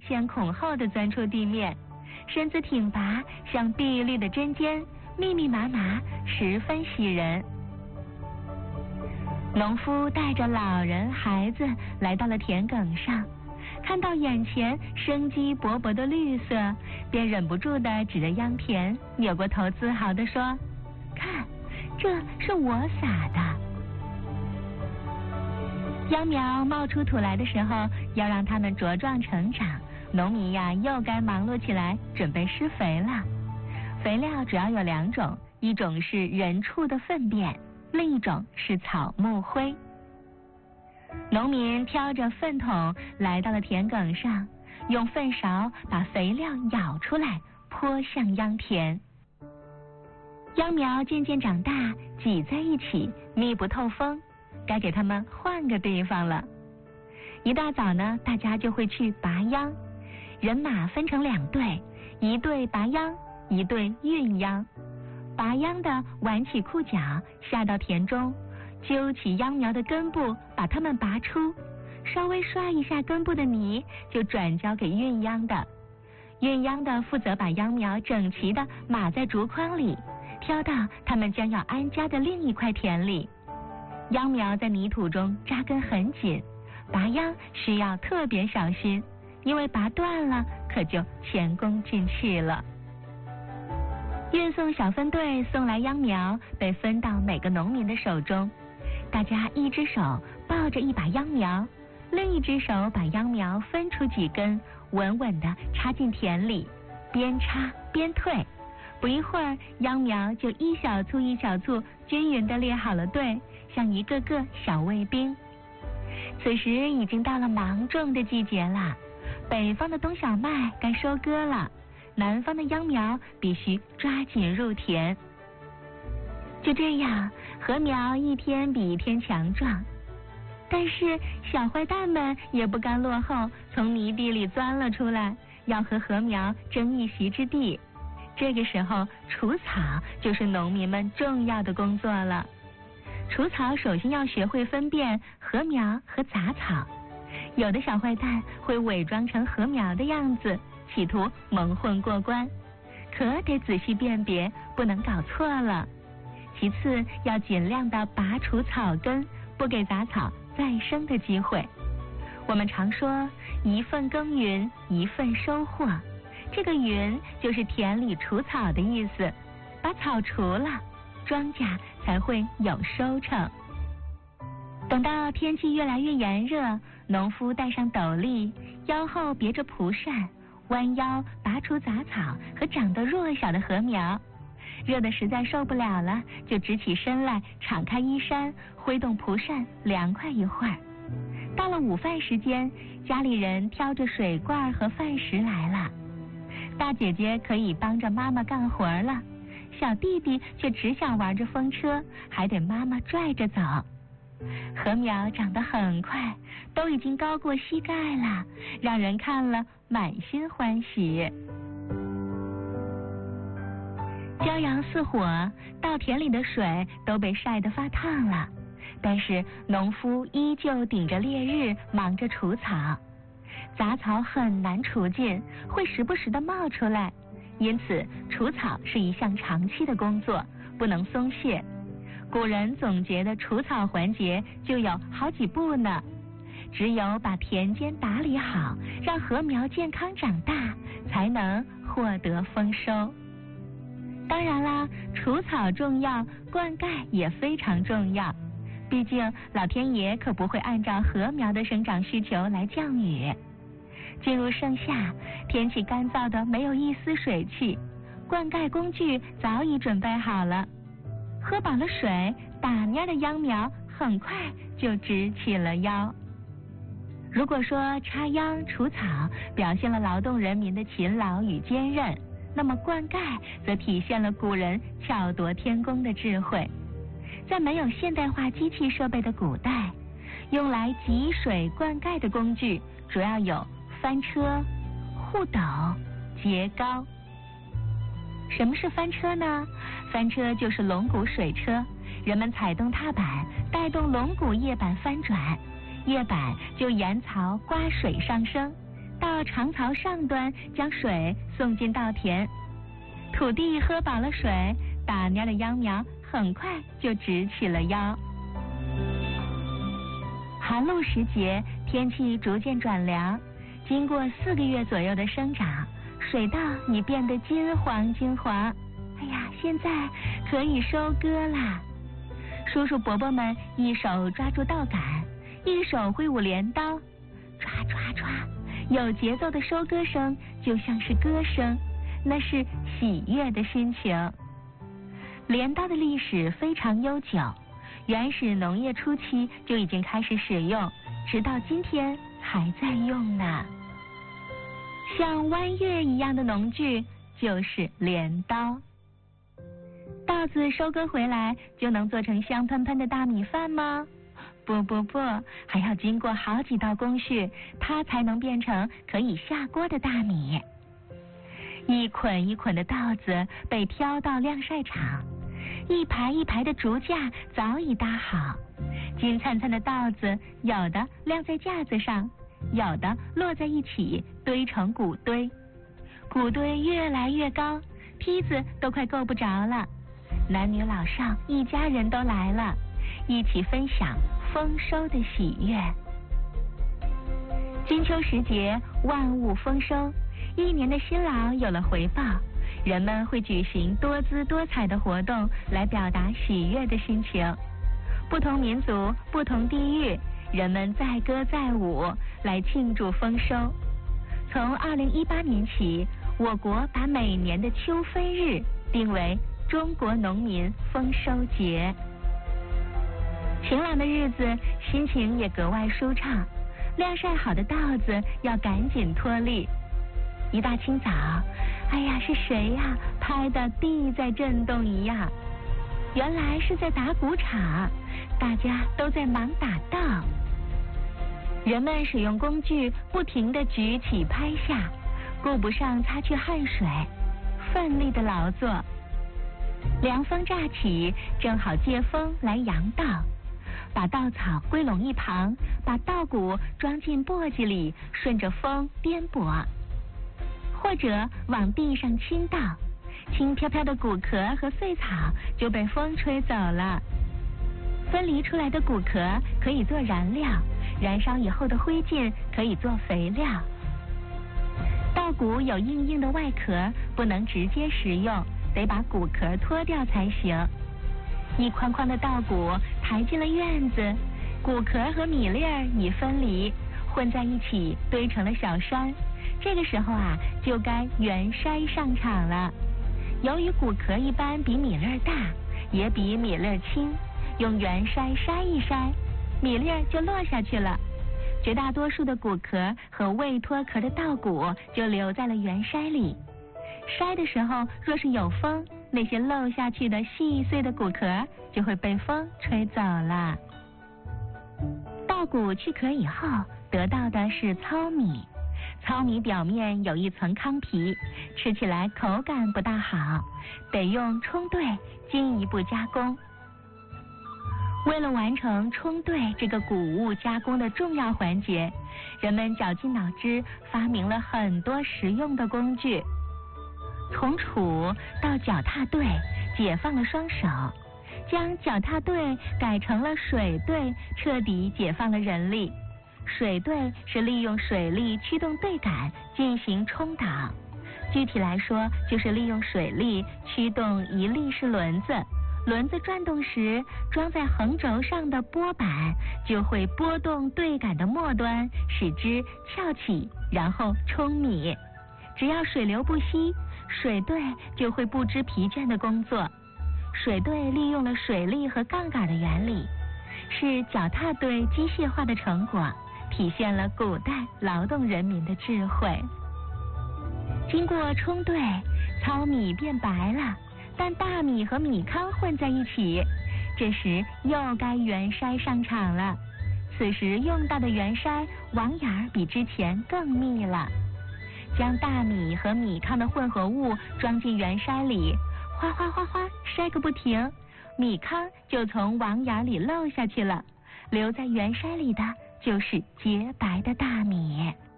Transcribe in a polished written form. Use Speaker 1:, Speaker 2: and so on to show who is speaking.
Speaker 1: 线孔后地钻出地面，身子挺拔，像碧绿的针尖，密密麻麻，十分喜人。农夫带着老人孩子来到了田埂上，看到眼前生机勃勃的绿色，便忍不住地指着秧田，扭过头自豪地说：看，这是我撒的。秧苗冒出土来的时候，要让它们茁壮成长，农民呀又该忙碌起来准备施肥了。肥料主要有2种，一种是人畜的粪便，另一种是草木灰。农民挑着粪桶来到了田埂上，用粪勺把肥料舀出来，泼向秧田。秧苗渐渐长大，挤在一起，密不透风，该给它们换个地方了。一大早呢，大家就会去拔秧，人马分成2队，一队拔秧，一队运秧。拔秧的挽起裤脚，下到田中，揪起秧苗的根部，把它们拔出，稍微刷一下根部的泥，就转交给运秧的。运秧的负责把秧苗整齐地码在竹筐里，挑到他们将要安家的另一块田里。秧苗在泥土中扎根很紧，拔秧需要特别小心，因为拔断了可就前功尽弃了。运送小分队送来秧苗，被分到每个农民的手中，大家一只手抱着一把秧苗，另一只手把秧苗分出几根，稳稳地插进田里，边插边退。不一会儿，秧苗就一小簇一小簇均匀地列好了队，像一个个小卫兵。此时已经到了芒种的季节了，北方的冬小麦该收割了，南方的秧苗必须抓紧入田。就这样，禾苗一天比一天强壮，但是小坏蛋们也不甘落后，从泥地里钻了出来，要和禾苗争一席之地。这个时候，除草就是农民们重要的工作了。除草首先要学会分辨禾苗和杂草，有的小坏蛋会伪装成禾苗的样子，企图蒙混过关，可得仔细辨别，不能搞错了。其次，要尽量的拔除草根，不给杂草再生的机会。我们常说一份耕耘一份收获，这个耘就是田里除草的意思，把草除了，庄稼才会有收成。等到天气越来越炎热，农夫戴上斗笠，腰后别着蒲扇，弯腰拔除杂草和长得弱小的禾苗。热得实在受不了了，就直起身来，敞开衣衫，挥动蒲扇，凉快一会儿。到了午饭时间，家里人挑着水罐和饭食来了，大姐姐可以帮着妈妈干活了，小弟弟却只想玩着风车，还得妈妈拽着走。禾苗长得很快，都已经高过膝盖了，让人看了满心欢喜。骄阳似火，稻田里的水都被晒得发烫了，但是农夫依旧顶着烈日忙着除草。杂草很难除尽，会时不时地冒出来，因此除草是一项长期的工作，不能松懈。古人总结的除草环节就有好几步呢，只有把田间打理好，让禾苗健康长大，才能获得丰收。当然啦，除草重要，灌溉也非常重要。毕竟老天爷可不会按照禾苗的生长需求来降雨。进入盛夏，天气干燥的没有一丝水汽，灌溉工具早已准备好了。喝饱了水，打蔫的秧苗很快就直起了腰。如果说插秧除草表现了劳动人民的勤劳与坚韧，那么灌溉则体现了古人巧夺天工的智慧。在没有现代化机器设备的古代，用来集水灌溉的工具主要有翻车、护斗、秸皋。什么是翻车呢？翻车就是龙骨水车，人们踩动踏板，带动龙骨叶板翻转，叶板就沿槽刮水上升， 到长槽上端将水送进稻田，土地喝饱了水，打蔫的秧苗很快就直起了腰。寒露时节，天气逐渐转凉，经过4个月左右的生长，水稻已变得金黄金黄。哎呀，现在可以收割啦！叔叔伯伯们一手抓住稻杆，一手挥舞镰刀，唰唰唰，有节奏的收割声就像是歌声，那是喜悦的心情。镰刀的历史非常悠久，原始农业初期就已经开始使用，直到今天还在用呢。像弯月一样的农具就是镰刀。稻子收割回来就能做成香喷喷的大米饭吗？不，还要经过好几道工序，它才能变成可以下锅的大米。一捆一捆的稻子被挑到晾晒场，一排一排的竹架早已搭好，金灿灿的稻子有的晾在架子上，有的摞在一起堆成谷堆，谷堆越来越高，梯子都快够不着了。男女老少一家人都来了，一起分享丰收的喜悦。金秋时节，万物丰收，一年的辛劳有了回报，人们会举行多姿多彩的活动来表达喜悦的心情。不同民族、不同地域，人们载歌载舞来庆祝丰收。从2018年起，我国把每年的秋分日定为中国农民丰收节。晴朗的日子，心情也格外舒畅。晾晒好的稻子要赶紧脱粒。一大清早，哎呀，是谁呀？拍得地在震动一样。原来是在打谷场，大家都在忙打稻。人们使用工具不停地举起拍下，顾不上擦去汗水，奋力的劳作。凉风乍起，正好借风来扬稻，把稻草归拢一旁，把稻谷装进簸箕里，顺着风颠簸，或者往地上倾倒，轻飘飘的谷壳和碎草就被风吹走了。分离出来的谷壳可以做燃料，燃烧以后的灰烬可以做肥料。稻谷有硬硬的外壳，不能直接食用，得把谷壳脱掉才行。一筐筐的稻谷抬进了院子，谷壳和米粒儿已分离，混在一起堆成了小山。这个时候啊，就该圆筛上场了。由于谷壳一般比米粒儿大，也比米粒儿轻，用圆筛筛一筛，米粒儿就落下去了。绝大多数的谷壳和未脱壳的稻谷就留在了圆筛里。筛的时候，若是有风，那些漏下去的细碎的谷壳就会被风吹走了。稻谷去壳以后，得到的是糙米。糙米表面有一层糠皮，吃起来口感不大好，得用冲兑进一步加工。为了完成冲兑这个谷物加工的重要环节，人们绞尽脑汁发明了很多实用的工具。从杵到脚踏兑，解放了双手，将脚踏兑改成了水兑，彻底解放了人力。水兑是利用水力驱动对杆进行冲导，具体来说就是利用水力驱动一立式轮子，轮子转动时，装在横轴上的拨板就会拨动对杆的末端，使之翘起，然后冲米。只要水流不息，水兑就会不知疲倦的工作。水兑利用了水力和杠杆的原理，是脚踏兑机械化的成果，体现了古代劳动人民的智慧。经过冲兑，糙米变白了，但大米和米糠混在一起，这时又该圆筛上场了。此时用到的圆筛网眼比之前更密了。将大米和米糠的混合物装进圆筛里，哗哗哗哗筛个不停，米糠就从网眼里漏下去了，留在圆筛里的就是洁白的大米。